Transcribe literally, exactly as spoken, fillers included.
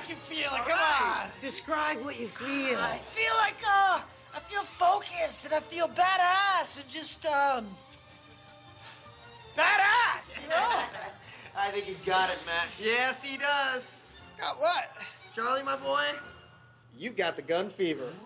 like you're feeling. Come right. on. Describe what you feel. I feel like, uh, I feel focused and I feel badass and just, um, badass, you know? I think he's got it, Matt. Yes, he does. Got what? Charlie, my boy, you've got the gun fever.